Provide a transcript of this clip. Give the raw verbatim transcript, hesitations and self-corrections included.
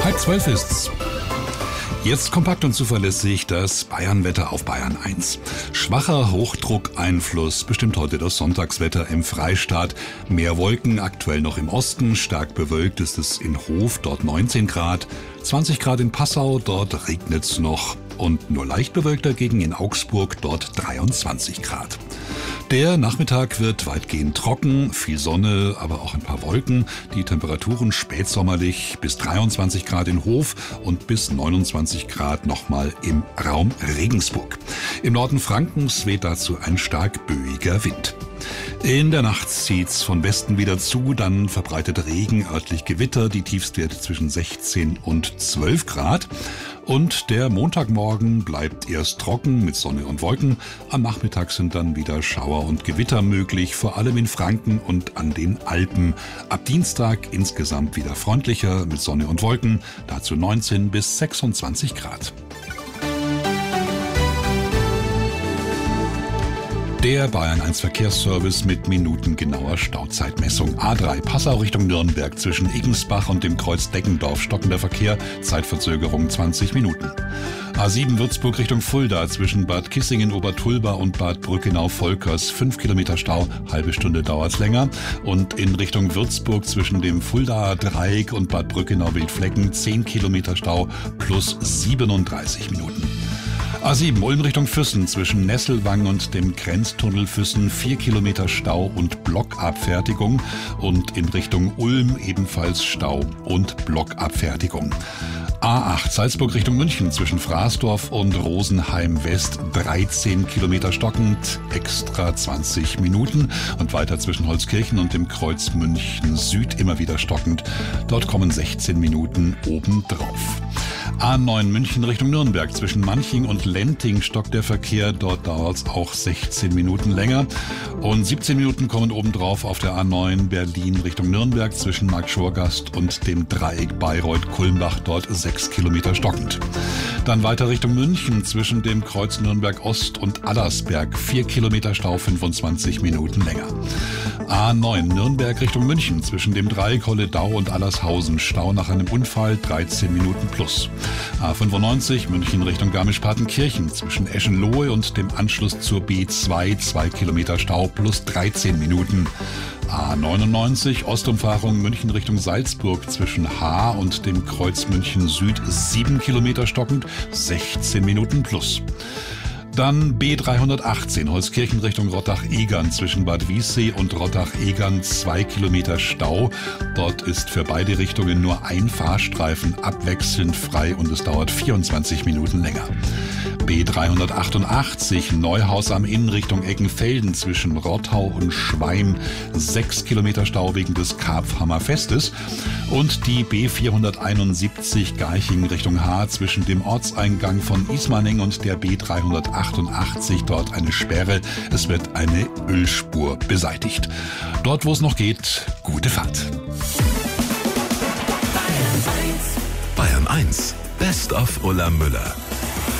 Halb zwölf ist's. Jetzt kompakt und zuverlässig das Bayernwetter auf Bayern eins. Schwacher Hochdruckeinfluss bestimmt heute das Sonntagswetter im Freistaat. Mehr Wolken, aktuell noch im Osten. Stark bewölkt ist es in Hof, dort neunzehn Grad. zwanzig Grad in Passau, dort regnet's noch. Und nur leicht bewölkt dagegen in Augsburg, dort dreiundzwanzig Grad. Der Nachmittag wird weitgehend trocken, viel Sonne, aber auch ein paar Wolken. Die Temperaturen spätsommerlich bis dreiundzwanzig Grad in Hof und bis neunundzwanzig Grad nochmal im Raum Regensburg. Im Norden Frankens weht dazu ein stark böiger Wind. In der Nacht zieht's von Westen wieder zu, dann verbreitet Regen, örtlich Gewitter, die Tiefstwerte zwischen sechzehn und zwölf Grad. Und der Montagmorgen bleibt erst trocken mit Sonne und Wolken. Am Nachmittag sind dann wieder Schauer und Gewitter möglich, vor allem in Franken und an den Alpen. Ab Dienstag insgesamt wieder freundlicher mit Sonne und Wolken, dazu neunzehn bis sechsundzwanzig Grad. Der Bayern eins Verkehrsservice mit minutengenauer Stauzeitmessung. A drei Passau Richtung Nürnberg zwischen Iggensbach und dem Kreuz Deggendorf stockender Verkehr, Zeitverzögerung zwanzig Minuten. A sieben Würzburg Richtung Fulda zwischen Bad Kissingen-Obertulba und Bad Brückenau-Volkers, fünf Kilometer Stau, halbe Stunde dauert's länger. Und in Richtung Würzburg zwischen dem Fuldaer Dreieck und Bad Brückenau-Wildflecken, zehn Kilometer Stau plus siebenunddreißig Minuten. A sieben Ulm Richtung Füssen zwischen Nesselwang und dem Grenztunnel Füssen, vier Kilometer Stau und Blockabfertigung. Und in Richtung Ulm ebenfalls Stau und Blockabfertigung. A acht Salzburg Richtung München zwischen Fraßdorf und Rosenheim West, dreizehn Kilometer stockend, extra zwanzig Minuten. Und weiter zwischen Holzkirchen und dem Kreuz München Süd immer wieder stockend. Dort kommen sechzehn Minuten obendrauf. A neun München Richtung Nürnberg zwischen Manching und Lenting stockt der Verkehr. Dort dauert es auch sechzehn Minuten länger. Und siebzehn Minuten kommen obendrauf auf der A neun Berlin Richtung Nürnberg zwischen Marktschorgast und dem Dreieck Bayreuth-Kulmbach. Dort sechs Kilometer stockend. Dann weiter Richtung München zwischen dem Kreuz Nürnberg Ost und Allersberg. vier Kilometer Stau, fünfundzwanzig Minuten länger. A neun Nürnberg Richtung München zwischen dem Dreieck Holledau und Allershausen. Stau nach einem Unfall, dreizehn Minuten plus. A fünfundneunzig München Richtung Garmisch-Partenkirchen zwischen Eschenlohe und dem Anschluss zur B zwei, zwei Kilometer Stau plus dreizehn Minuten. A neunundneunzig Ostumfahrung München Richtung Salzburg zwischen Haar und dem Kreuz München Süd, sieben Kilometer stockend, sechzehn Minuten plus. Dann B dreihundertachtzehn Holzkirchen Richtung Rottach-Egern zwischen Bad Wiessee und Rottach-Egern, zwei Kilometer Stau. Dort ist für beide Richtungen nur ein Fahrstreifen abwechselnd frei und es dauert vierundzwanzig Minuten länger. B dreihundertachtundachtzig Neuhaus am Inn Richtung Eckenfelden zwischen Rottau und Schweim, sechs Kilometer Stau wegen des Karpfhammerfestes. Und die B vierhunderteinundsiebzig Garching Richtung Haar zwischen dem Ortseingang von Ismaning und der B dreihundertachtundachtzig, dort eine Sperre. Es wird eine Ölspur beseitigt. Dort, wo es noch geht, gute Fahrt. Bayern eins, Best of Ulla Müller.